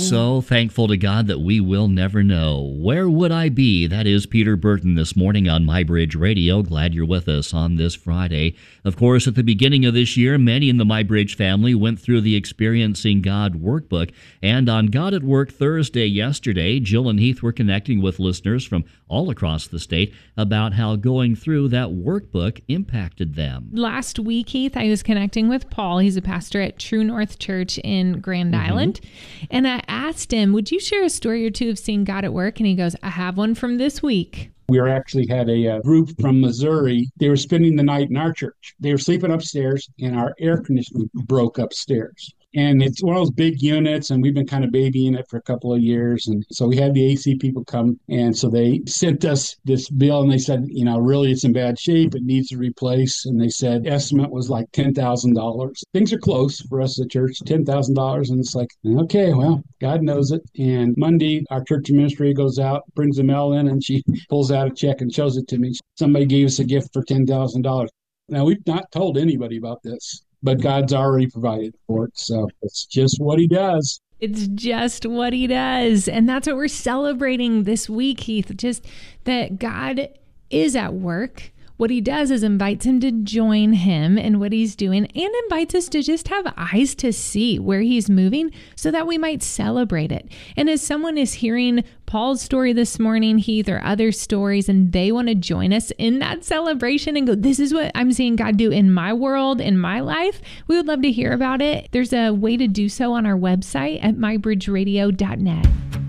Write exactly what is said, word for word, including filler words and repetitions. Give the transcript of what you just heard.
So thankful to God that we will never know. Where would I be? That is Peter Burton this morning on MyBridge Radio. Glad you're with us on this Friday. Of course, at the beginning of this year, many in the MyBridge family went through the Experiencing God workbook. And on God at Work Thursday yesterday, Jill and Heath were connecting with listeners from all across the state about how going through that workbook impacted them. Last week, Heath, I was connecting with Paul. He's a pastor at True North Church in Grand mm-hmm. Island. And I asked him, would you share a story or two of seeing God at work? And he goes, I have one from this week. We were actually had a, a group from Missouri. They were spending the night in our church. They were sleeping upstairs, and our air conditioning broke upstairs. And it's one of those big units, and we've been kind of babying it for a couple of years. And so we had the A C people come, and so they sent us this bill, and they said, you know, really, it's in bad shape. It needs to replace. And they said estimate was like ten thousand dollars. Things are close for us at church, ten thousand dollars. And it's like, okay, well, God knows it. And Monday, our church administrator goes out, brings the mail in, and she pulls out a check and shows it to me. Somebody gave us a gift for ten thousand dollars. Now, we've not told anybody about this, but God's already provided for it. So it's just what he does. It's just what he does. And that's what we're celebrating this week, Heath, just that God is at work. What he does is invites him to join him in what he's doing and invites us to just have eyes to see where he's moving so that we might celebrate it. And as someone is hearing Paul's story this morning, Heath, or other stories, and they want to join us in that celebration and go, this is what I'm seeing God do in my world, in my life, we would love to hear about it. There's a way to do so on our website at my bridge radio dot net.